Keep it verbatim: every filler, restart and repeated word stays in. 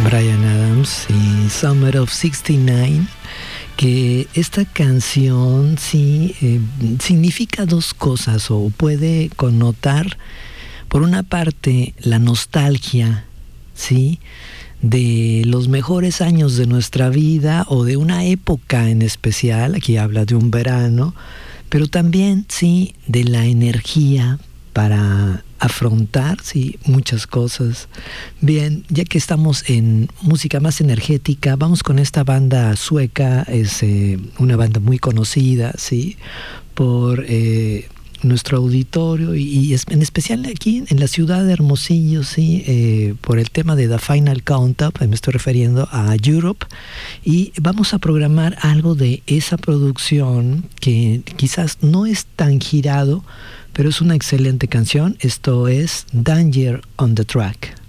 Bryan Adams y Summer of sesenta y nueve, que esta canción sí eh, significa dos cosas, o puede connotar, por una parte, la nostalgia, ¿sí?, de los mejores años de nuestra vida o de una época en especial. Aquí habla de un verano, pero también, sí, de la energía para afrontar, sí, muchas cosas. Bien, ya que estamos en música más energética, vamos con esta banda sueca. Es eh, una banda muy conocida, sí, por eh, nuestro auditorio y, y es, en especial aquí en la ciudad de Hermosillo, sí, eh, por el tema de The Final Countdown. Me estoy refiriendo a Europe, y vamos a programar algo de esa producción que quizás no es tan girado, pero es una excelente canción. Esto es Danger on the Track.